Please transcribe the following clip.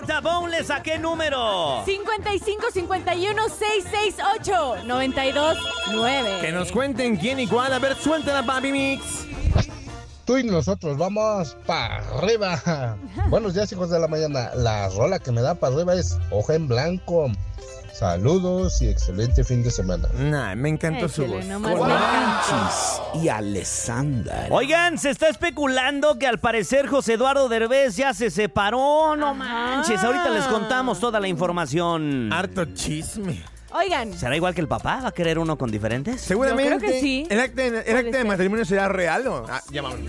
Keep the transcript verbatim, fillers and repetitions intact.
Marta Boneless, ¿a qué número? cincuenta y cinco cincuenta y uno seiscientos sesenta y ocho noventa y dos nueve. Que nos cuenten quién y cuál. A ver, suéltala, Papi Mix. Tú y nosotros vamos para arriba. Buenos días, hijos de la mañana. La rola que me da para arriba es Hoja en Blanco. Saludos y excelente fin de semana. Nah, me encantó Échale, su voz. nomás me Juanchis y Alessandra. Oigan, se está especulando que al parecer José Eduardo Derbez ya se separó. No Ajá. manches, ahorita les contamos toda la información. Harto chisme. Oigan, ¿Será igual que el papá? ¿Va a querer uno con diferentes? Seguramente. Yo creo que sí. ¿El acta, el acta de ser. matrimonio será real o...? Ah, ya vámonos.